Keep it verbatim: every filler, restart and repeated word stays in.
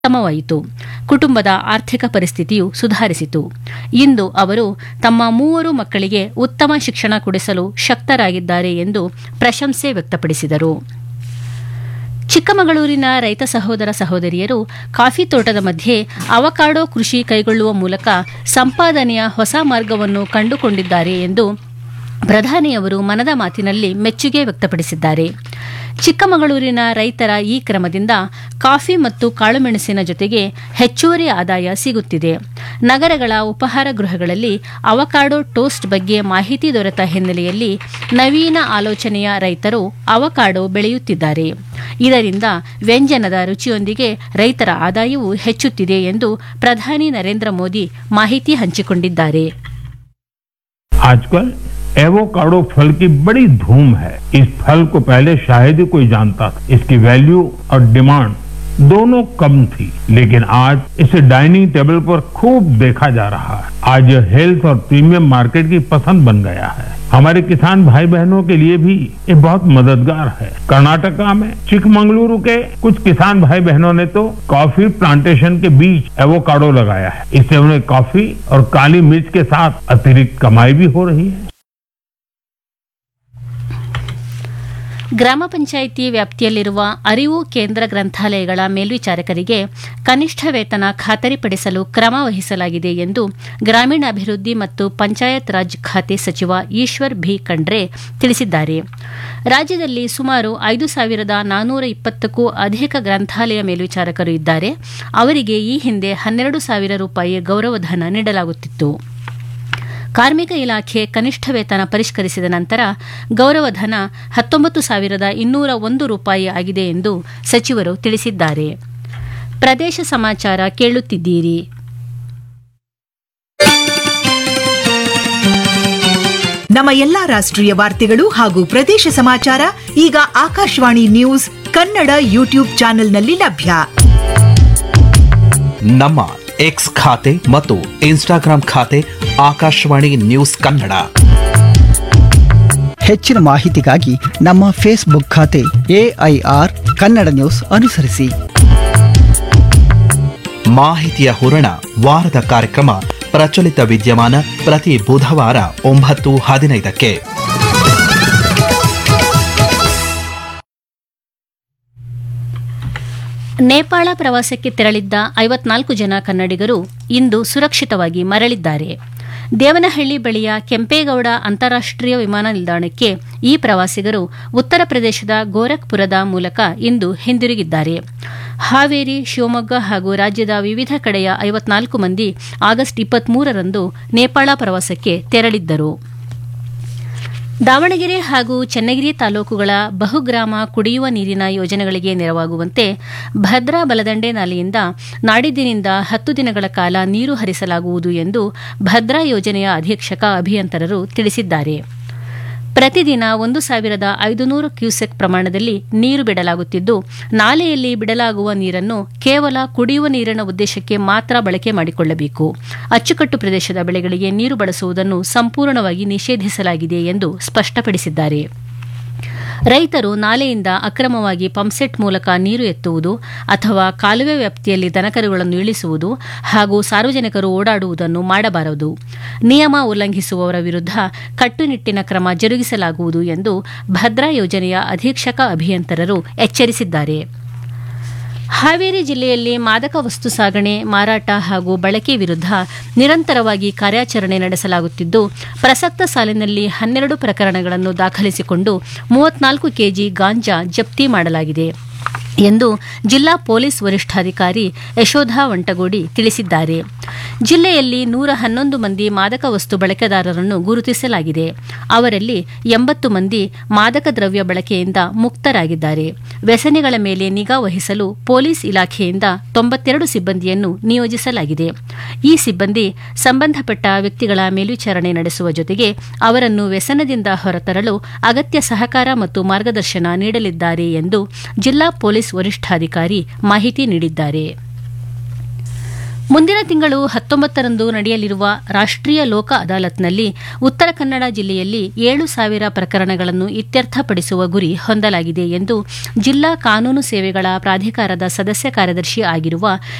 ಉತ್ತಮವಾಯಿತು. ಕುಟುಂಬದ ಆರ್ಥಿಕ ಪರಿಸ್ಥಿತಿಯು ಸುಧಾರಿಸಿತು. ಇಂದು ಅವರು ತಮ್ಮ ಮೂವರು ಮಕ್ಕಳಿಗೆ ಉತ್ತಮ ಶಿಕ್ಷಣ ಕೊಡಿಸಲು ಶಕ್ತರಾಗಿದ್ದಾರೆ ಎಂದು ಪ್ರಶಂಸೆ ವ್ಯಕ್ತಪಡಿಸಿದರು. ಚಿಕ್ಕಮಗಳೂರಿನ ರೈತ ಸಹೋದರ ಸಹೋದರಿಯರು ಕಾಫಿ ತೋಟದ ಮಧ್ಯೆ ಅವಕಾಡೋ ಕೃಷಿ ಕೈಗೊಳ್ಳುವ ಮೂಲಕ ಸಂಪಾದನೆಯ ಹೊಸ ಮಾರ್ಗವನ್ನು ಕಂಡುಕೊಂಡಿದ್ದಾರೆ ಎಂದು ಪ್ರಧಾನಿಯವರು ಮನದ ಮಾತಿನಲ್ಲಿ ಮೆಚ್ಚುಗೆ ವ್ಯಕ್ತಪಡಿಸಿದ್ದಾರೆ. ಚಿಕ್ಕಮಗಳೂರಿನ ರೈತರ ಈ ಕ್ರಮದಿಂದ ಕಾಫಿ ಮತ್ತು ಕಾಳುಮೆಣಸಿನ ಜೊತೆಗೆ ಹೆಚ್ಚುವರಿ ಆದಾಯ ಸಿಗುತ್ತಿದೆ. ನಗರಗಳ ಉಪಹಾರ ಗೃಹಗಳಲ್ಲಿ ಅವಕಾಡೋ ಟೋಸ್ಟ್ ಬಗ್ಗೆ ಮಾಹಿತಿ ದೊರೆತ ಹಿನ್ನೆಲೆಯಲ್ಲಿ ನವೀನ ಆಲೋಚನೆಯ ರೈತರು ಅವಕಾಡೋ ಬೆಳೆಯುತ್ತಿದ್ದಾರೆ. ಇದರಿಂದ ವ್ಯಂಜನದ ರುಚಿಯೊಂದಿಗೆ ರೈತರ ಆದಾಯವೂ ಹೆಚ್ಚುತ್ತಿದೆ ಎಂದು ಪ್ರಧಾನಿ ನರೇಂದ್ರ ಮೋದಿ ಮಾಹಿತಿ ಹಂಚಿಕೊಂಡಿದ್ದಾರೆ. एवोकाडो फल की बड़ी धूम है. इस फल को पहले शायद ही कोई जानता था. इसकी वैल्यू और डिमांड दोनों कम थी, लेकिन आज इसे डाइनिंग टेबल पर खूब देखा जा रहा है. आज यह हेल्थ और प्रीमियम मार्केट की पसंद बन गया है. हमारे किसान भाई बहनों के लिए भी ये बहुत मददगार है. कर्नाटका में चिकमंगलुरु के कुछ किसान भाई बहनों ने तो कॉफी प्लांटेशन के बीच एवोकाडो लगाया है. इससे उन्हें कॉफी और काली मिर्च के साथ अतिरिक्त कमाई भी हो रही है. ಗ್ರಾಮ ಪಂಚಾಯಿತಿ ವ್ಯಾಪ್ತಿಯಲ್ಲಿರುವ ಅರಿವು ಕೇಂದ್ರ ಗ್ರಂಥಾಲಯಗಳ ಮೇಲ್ವಿಚಾರಕರಿಗೆ ಕನಿಷ್ಠ ವೇತನ ಖಾತರಿಪಡಿಸಲು ಕ್ರಮ ವಹಿಸಲಾಗಿದೆ ಎಂದು ಗ್ರಾಮೀಣಾಭಿವೃದ್ಧಿ ಮತ್ತು ಪಂಚಾಯತ್ ರಾಜ್ ಖಾತೆ ಸಚಿವ ಈಶ್ವರ್ ಭಿ ಖಂಡ್ರೆ ತಿಳಿಸಿದ್ದಾರೆ. ರಾಜ್ಯದಲ್ಲಿ ಸುಮಾರು ಐದು ಸಾವಿರದ ನಾನ್ನೂರ ಇಪ್ಪತ್ತಕ್ಕೂ ಅಧಿಕ ಗ್ರಂಥಾಲಯ ಮೇಲ್ವಿಚಾರಕರು ಇದ್ದಾರೆ. ಅವರಿಗೆ ಈ ಹಿಂದೆ ಹನ್ನೆರಡು ಸಾವಿರ ರೂಪಾಯಿ ಗೌರವಧನ ನೀಡಲಾಗುತ್ತಿತ್ತು. ಕಾರ್ಮಿಕ ಇಲಾಖೆ ಕನಿಷ್ಠ ವೇತನ ಪರಿಷ್ಕರಿಸಿದ ನಂತರ ಗೌರವಧನ ಹತ್ತೊಂಬತ್ತು ಸಾವಿರದ ಇನ್ನೂರ ಒಂದು ರೂಪಾಯಿ ಆಗಿದೆ ಎಂದು ಸಚಿವರು ತಿಳಿಸಿದ್ದಾರೆ. ಪ್ರದೇಶ ಸಮಾಚಾರ ಕೇಳುತ್ತಿದ್ದೀರಿ. ನಮ್ಮ ಎಲ್ಲಾ ರಾಷ್ಟ್ರೀಯ ವಾರ್ತೆಗಳು ಹಾಗೂ ಪ್ರದೇಶ ಸಮಾಚಾರ ಈಗ ಆಕಾಶವಾಣಿ ನ್ಯೂಸ್ ಕನ್ನಡ ಯೂಟ್ಯೂಬ್ ಚಾನೆಲ್ನಲ್ಲಿ ಲಭ್ಯ. ನಮ್ಮ ಎಕ್ಸ್ ಖಾತೆ ಮತ್ತು ಇನ್ಸ್ಟಾಗ್ರಾಂ ಖಾತೆ ಆಕಾಶವಾಣಿ ನ್ಯೂಸ್ ಕನ್ನಡ. ಹೆಚ್ಚಿನ ಮಾಹಿತಿಗಾಗಿ ನಮ್ಮ ಫೇಸ್ಬುಕ್ ಖಾತೆ ಎಐಆರ್ ಕನ್ನಡ ನ್ಯೂಸ್ ಅನುಸರಿಸಿ. ಮಾಹಿತಿಯ ಹೂರಣ ವಾರದ ಕಾರ್ಯಕ್ರಮ ಪ್ರಚಲಿತ ವಿದ್ಯಮಾನ ಪ್ರತಿ ಬುಧವಾರ ಒಂಬತ್ತು ಹದಿನೈದಕ್ಕೆ. ನೇಪಾಳ ಪ್ರವಾಸಕ್ಕೆ ತೆರಳಿದ್ದ ಐವತ್ನಾಲ್ಕು ಜನ ಕನ್ನಡಿಗರು ಇಂದು ಸುರಕ್ಷಿತವಾಗಿ ಮರಳಿದ್ದಾರೆ. ದೇವನಹಳ್ಳಿ ಬಳಿಯ ಕೆಂಪೇಗೌಡ ಅಂತಾರಾಷ್ಟೀಯ ವಿಮಾನ ನಿಲ್ದಾಣಕ್ಕೆ ಈ ಪ್ರವಾಸಿಗರು ಉತ್ತರ ಪ್ರದೇಶದ ಗೋರಖ್ಪುರದ ಮೂಲಕ ಇಂದು ಹಿಂದಿರುಗಿದ್ದಾರೆ. ಹಾವೇರಿ, ಶಿವಮೊಗ್ಗ ಹಾಗೂ ರಾಜ್ಯದ ವಿವಿಧ ಕಡೆಯ ಐವತ್ನಾಲ್ಕು ಮಂದಿ ಆಗಸ್ಟ್ ಇಪ್ಪತ್ಮೂರರಂದು ನೇಪಾಳ ಪ್ರವಾಸಕ್ಕೆ ತೆರಳಿದ್ದರು. ದಾವಣಗೆರೆ ಹಾಗೂ ಚನ್ನಗಿರಿ ತಾಲೂಕುಗಳ ಬಹುಗ್ರಾಮ ಕುಡಿಯುವ ನೀರಿನ ಯೋಜನೆಗಳಿಗೆ ನೆರವಾಗುವಂತೆ ಭದ್ರಾ ಬಲದಂಡೆ ನಾಲೆಯಿಂದ ನಾಡಿದ್ದಿನಿಂದ ಹತ್ತು ದಿನಗಳ ಕಾಲ ನೀರು ಹರಿಸಲಾಗುವುದು ಎಂದು ಭದ್ರಾ ಯೋಜನೆಯ ಅಧೀಕ್ಷಕ ಅಭಿಯಂತರರು ತಿಳಿಸಿದ್ದಾರೆ. ಪ್ರತಿದಿನ ಒಂದು ಸಾವಿರದ ಐದುನೂರು ಕ್ಯೂಸೆಕ್ ಪ್ರಮಾಣದಲ್ಲಿ ನೀರು ಬಿಡಲಾಗುತ್ತಿದ್ದು, ನಾಲೆಯಲ್ಲಿ ಬಿಡಲಾಗುವ ನೀರನ್ನು ಕೇವಲ ಕುಡಿಯುವ ನೀರಿನ ಉದ್ದೇಶಕ್ಕೆ ಮಾತ್ರ ಬಳಕೆ ಮಾಡಿಕೊಳ್ಳಬೇಕು. ಅಚ್ಚುಕಟ್ಟು ಪ್ರದೇಶದ ಬೆಳೆಗಳಿಗೆ ನೀರು ಬಳಸುವುದನ್ನು ಸಂಪೂರ್ಣವಾಗಿ ನಿಷೇಧಿಸಲಾಗಿದೆ ಎಂದು ಸ್ಪಷ್ಟಪಡಿಸಿದ್ದಾರೆ. ರೈತರು ನಾಲೆಯಿಂದ ಅಕ್ರಮವಾಗಿ ಪಂಪ್ಸೆಟ್ ಮೂಲಕ ನೀರು ಎತ್ತುವುದು ಅಥವಾ ಕಾಲುವೆ ವ್ಯಾಪ್ತಿಯಲ್ಲಿ ದನಕರುಗಳನ್ನು ಇಳಿಸುವುದು ಹಾಗೂ ಸಾರ್ವಜನಿಕರು ಓಡಾಡುವುದನ್ನು ಮಾಡಬಾರದು. ನಿಯಮ ಉಲ್ಲಂಘಿಸುವವರ ವಿರುದ್ಧ ಕಟ್ಟುನಿಟ್ಟಿನ ಕ್ರಮ ಜರುಗಿಸಲಾಗುವುದು ಎಂದು ಭದ್ರಾ ಯೋಜನೆಯ ಅಧೀಕ್ಷಕ ಅಭಿಯಂತರರು ಎಚ್ಚರಿಸಿದ್ದಾರೆ. ಹಾವೇರಿ ಜಿಲ್ಲೆಯಲ್ಲಿ ಮಾದಕ ವಸ್ತು ಸಾಗಣೆ, ಮಾರಾಟ ಹಾಗೂ ಬಳಕೆ ವಿರುದ್ಧ ನಿರಂತರವಾಗಿ ಕಾರ್ಯಾಚರಣೆ ನಡೆಸಲಾಗುತ್ತಿದ್ದು, ಪ್ರಸಕ್ತ ಸಾಲಿನಲ್ಲಿ ಹನ್ನೆರಡು ಪ್ರಕರಣಗಳನ್ನು ದಾಖಲಿಸಿಕೊಂಡು ಮೂವತ್ನಾಲ್ಕು ಕೆಜಿ ಗಾಂಜಾ ಜಪ್ತಿ ಮಾಡಲಾಗಿದೆ ಎಂದು ಜಿಲ್ಲಾ ಪೊಲೀಸ್ ವರಿಷ್ಠಾಧಿಕಾರಿ ಯಶೋಧಾ ವಂಟಗೋಡಿ ತಿಳಿಸಿದ್ದಾರೆ. ಜಿಲ್ಲೆಯಲ್ಲಿ ನೂರ ಹನ್ನೊಂದು ಮಂದಿ ಮಾದಕ ವಸ್ತು ಬಳಕೆದಾರರನ್ನು ಗುರುತಿಸಲಾಗಿದೆ. ಅವರಲ್ಲಿ ಎಂಬತ್ತು ಮಂದಿ ಮಾದಕ ದ್ರವ್ಯ ಬಳಕೆಯಿಂದ ಮುಕ್ತರಾಗಿದ್ದಾರೆ. ವ್ಯಸನಿಗಳ ಮೇಲೆ ನಿಗಾ ವಹಿಸಲು ಪೊಲೀಸ್ ಇಲಾಖೆಯಿಂದ ತೊಂಬತ್ತೆರಡು ಸಿಬ್ಬಂದಿಯನ್ನು ನಿಯೋಜಿಸಲಾಗಿದೆ. ಈ ಸಿಬ್ಬಂದಿ ಸಂಬಂಧಪಟ್ಟ ವ್ಯಕ್ತಿಗಳ ಮೇಲ್ವಿಚಾರಣೆ ನಡೆಸುವ ಜೊತೆಗೆ ಅವರನ್ನು ವ್ಯಸನದಿಂದ ಹೊರತರಲು ಅಗತ್ಯ ಸಹಕಾರ ಮತ್ತು ಮಾರ್ಗದರ್ಶನ ನೀಡಲಿದ್ದಾರೆ ಎಂದು ಜಿಲ್ಲಾ ಪೊಲೀಸ್ ವರಿಷ್ಠಾಧಿಕಾರಿ ಮಾಹಿತಿ ನೀಡಿದ್ದಾರೆ. ಮುಂದಿನ ತಿಂಗಳು ಹತ್ತೊಂಬತ್ತರಂದು ನಡೆಯಲಿರುವ ರಾಷ್ಟ್ರೀಯ ಲೋಕ ಅದಾಲತ್ನಲ್ಲಿ ಉತ್ತರ ಕನ್ನಡ ಜಿಲ್ಲೆಯಲ್ಲಿ ಏಳು ಸಾವಿರ ಪ್ರಕರಣಗಳನ್ನು ಇತ್ಯರ್ಥಪಡಿಸುವ ಗುರಿ ಹೊಂದಲಾಗಿದೆ ಎಂದು ಜಿಲ್ಲಾ ಕಾನೂನು ಸೇವೆಗಳ ಪ್ರಾಧಿಕಾರದ ಸದಸ್ಯ ಕಾರ್ಯದರ್ಶಿ ಆಗಿರುವ